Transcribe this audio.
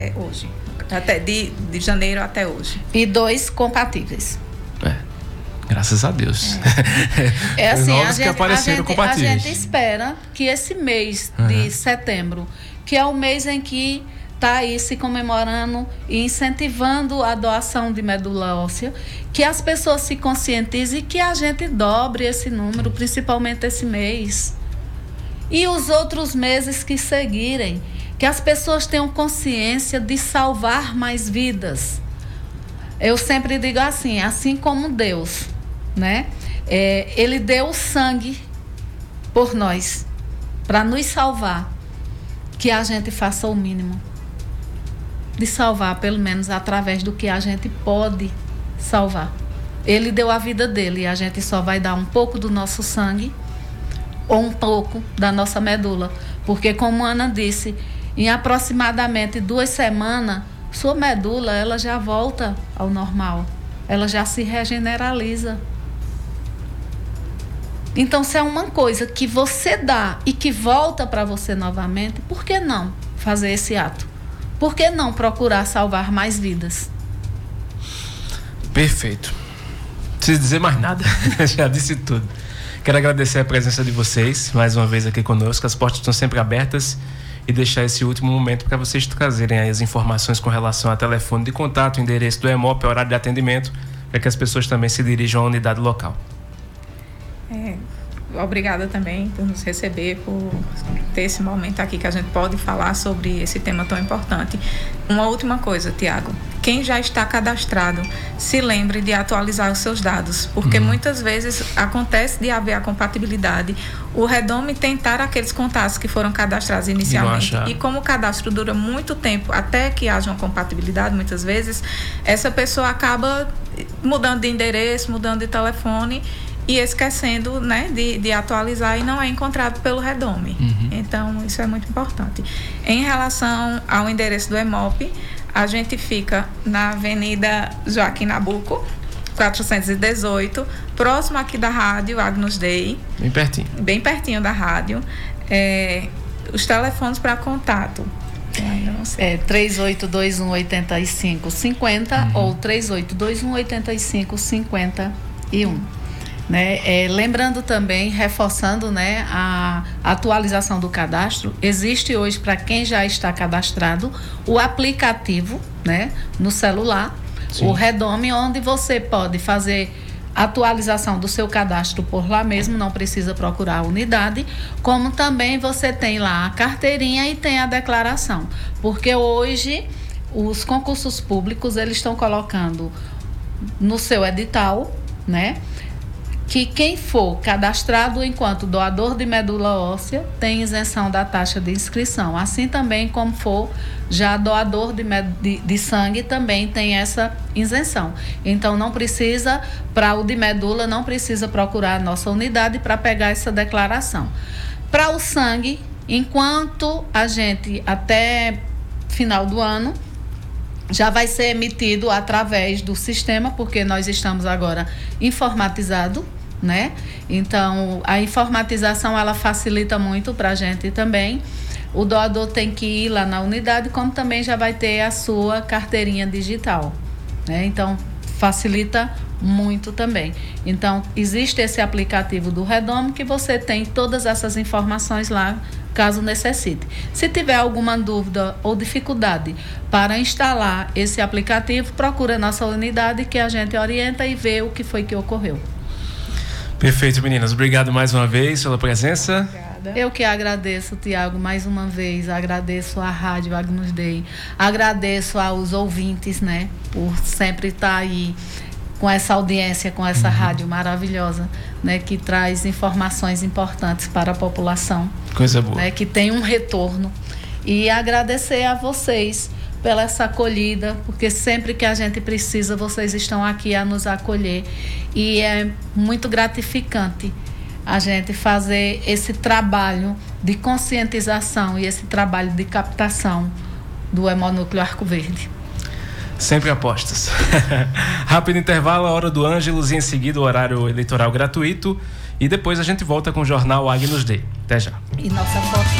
hoje. Até de janeiro até hoje. E 2 compatíveis. Graças a Deus. Assim, novos que apareceram compatíveis. A gente espera que esse mês de setembro, que é o mês em que está aí se comemorando e incentivando a doação de medula óssea, que as pessoas se conscientizem e que a gente dobre esse número, principalmente esse mês. E os outros meses que seguirem, que as pessoas tenham consciência de salvar mais vidas. Eu sempre digo assim como Deus, né? Ele deu o sangue por nós, para nos salvar, que a gente faça o mínimo de salvar, pelo menos através do que a gente pode salvar. Ele deu a vida dele e a gente só vai dar um pouco do nosso sangue ou um pouco da nossa medula, porque como a Ana disse, em aproximadamente 2 semanas, sua medula ela já volta ao normal, ela já se regeneraliza. Então, se é uma coisa que você dá e que volta para você novamente, por que não fazer esse ato? Por que não procurar salvar mais vidas? Perfeito. Não preciso dizer mais nada. Já disse tudo. Quero agradecer a presença de vocês mais uma vez aqui conosco. As portas estão sempre abertas e deixar esse último momento para vocês trazerem aí as informações com relação a telefone de contato, endereço do EMOP, horário de atendimento, para que as pessoas também se dirijam à unidade local. Obrigada também por nos receber, por ter esse momento aqui que a gente pode falar sobre esse tema tão importante. Uma última coisa, Tiago. Quem já está cadastrado, se lembre de atualizar os seus dados, porque muitas vezes acontece de haver a compatibilidade, o Redome tentar aqueles contatos que foram cadastrados inicialmente. E como o cadastro dura muito tempo, até que haja uma compatibilidade, muitas vezes, essa pessoa acaba mudando de endereço, mudando de telefone, e esquecendo, né, de atualizar e não é encontrado pelo Redome. Então, isso é muito importante. Em relação ao endereço do EMOP, a gente fica na Avenida Joaquim Nabuco, 418, próximo aqui da rádio Agnus Dei. Bem pertinho. Bem pertinho da rádio. Os telefones para contato. Ainda não sei. 3821-8550 ou 3821-8551. Né? Lembrando também, reforçando, né, a atualização do cadastro, existe hoje para quem já está cadastrado o aplicativo, né, no celular, Sim. o Redome, onde você pode fazer atualização do seu cadastro por lá mesmo, não precisa procurar a unidade, como também você tem lá a carteirinha e tem a declaração, porque hoje os concursos públicos eles estão colocando no seu edital, né, que quem for cadastrado enquanto doador de medula óssea tem isenção da taxa de inscrição. Assim também como for já doador de sangue também tem essa isenção. Então não precisa, para o de medula, não precisa procurar a nossa unidade para pegar essa declaração. Para o sangue, enquanto a gente até final do ano, já vai ser emitido através do sistema, porque nós estamos agora informatizado, né? Então, a informatização, ela facilita muito para a gente também. O doador tem que ir lá na unidade, como também já vai ter a sua carteirinha digital, né? Então, facilita muito também. Então, existe esse aplicativo do Redome que você tem todas essas informações lá, caso necessite. Se tiver alguma dúvida ou dificuldade para instalar esse aplicativo, procura a nossa unidade que a gente orienta e vê o que foi que ocorreu. Perfeito, meninas. Obrigado mais uma vez pela presença. Obrigada. Eu que agradeço, Tiago, mais uma vez. Agradeço à Rádio Agnus Dei. Agradeço aos ouvintes, né, por sempre estar aí com essa audiência, com essa rádio maravilhosa, né, que traz informações importantes para a população. Coisa boa. Né, que tem um retorno. E agradecer a vocês pela essa acolhida, porque sempre que a gente precisa, vocês estão aqui a nos acolher. E é muito gratificante a gente fazer esse trabalho de conscientização e esse trabalho de captação do Hemonúcleo Arco Verde. Sempre apostas. Rápido intervalo, a hora do Ângelos e em seguida o horário eleitoral gratuito. E depois a gente volta com o jornal Agnus Dei. Até já. E nossa foto.